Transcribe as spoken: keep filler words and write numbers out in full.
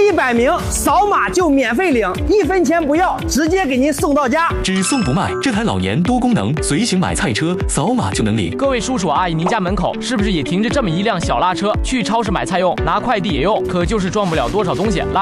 一百名，扫码就免费领，一分钱不要，直接给您送到家。 只送不卖，这台老年多功能随行买菜车，扫码就能领。 各位叔叔阿姨，您家门口是不是也停着这么一辆小拉车？去超市买菜用，拿快递也用，可就是装不了多少东西。拉